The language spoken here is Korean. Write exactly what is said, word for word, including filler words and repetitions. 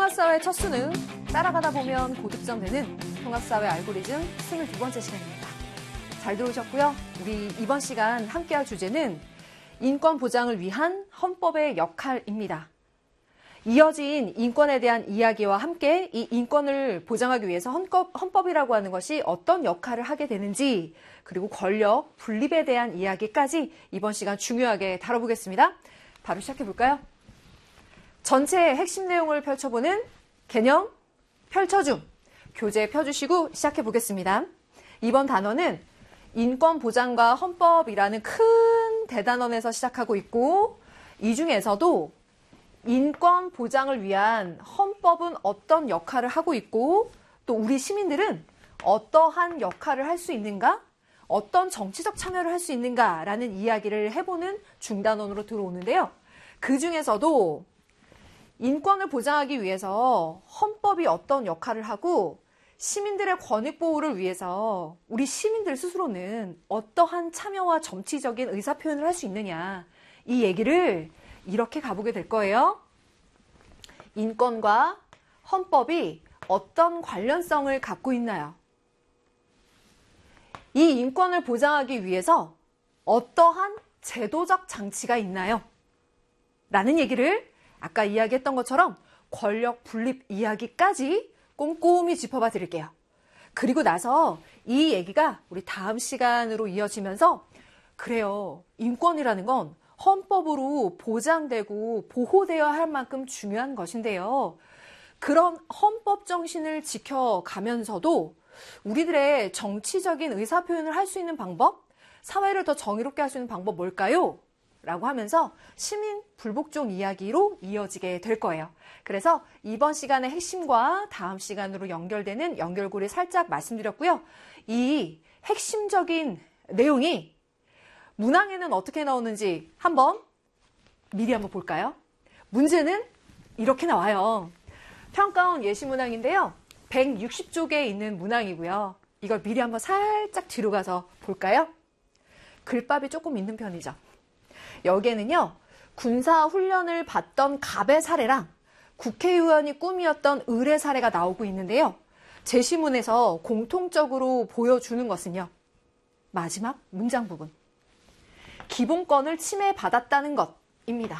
통합사회 첫 수능, 따라가다 보면 고득점 되는 통합사회 알고리즘 스물두 번째 시간입니다. 잘 들어오셨고요. 우리 이번 시간 함께할 주제는 인권 보장을 위한 헌법의 역할입니다. 이어진 인권에 대한 이야기와 함께 이 인권을 보장하기 위해서 헌법, 헌법이라고 하는 것이 어떤 역할을 하게 되는지, 그리고 권력 분립에 대한 이야기까지 이번 시간 중요하게 다뤄보겠습니다. 바로 시작해볼까요? 전체의 핵심 내용을 펼쳐보는 개념 펼쳐줌, 교재 펴주시고 시작해보겠습니다. 이번 단어는 인권 보장과 헌법이라는 큰 대단원에서 시작하고 있고, 이 중에서도 인권 보장을 위한 헌법은 어떤 역할을 하고 있고, 또 우리 시민들은 어떠한 역할을 할 수 있는가, 어떤 정치적 참여를 할 수 있는가라는 이야기를 해보는 중단원으로 들어오는데요. 그 중에서도 인권을 보장하기 위해서 헌법이 어떤 역할을 하고 시민들의 권익 보호를 위해서 우리 시민들 스스로는 어떠한 참여와 정치적인 의사표현을 할 수 있느냐, 이 얘기를 이렇게 가보게 될 거예요. 인권과 헌법이 어떤 관련성을 갖고 있나요? 이 인권을 보장하기 위해서 어떠한 제도적 장치가 있나요? 라는 얘기를 아까 이야기했던 것처럼 권력 분립 이야기까지 꼼꼼히 짚어봐 드릴게요. 그리고 나서 이 얘기가 우리 다음 시간으로 이어지면서, 그래요, 인권이라는 건 헌법으로 보장되고 보호되어야 할 만큼 중요한 것인데요. 그런 헌법 정신을 지켜가면서도 우리들의 정치적인 의사표현을 할 수 있는 방법, 사회를 더 정의롭게 할 수 있는 방법 뭘까요? 라고 하면서 시민 불복종 이야기로 이어지게 될 거예요. 그래서 이번 시간의 핵심과 다음 시간으로 연결되는 연결고리 살짝 말씀드렸고요. 이 핵심적인 내용이 문항에는 어떻게 나오는지 한번 미리 한번 볼까요? 문제는 이렇게 나와요. 평가원 예시문항인데요. 백육십 쪽에 있는 문항이고요. 이걸 미리 한번 살짝 뒤로 가서 볼까요? 글밥이 조금 있는 편이죠. 여기에는요, 군사훈련을 받던 갑의 사례랑 국회의원이 꿈이었던 을의 사례가 나오고 있는데요. 제시문에서 공통적으로 보여주는 것은요, 마지막 문장 부분. 기본권을 침해받았다는 것입니다.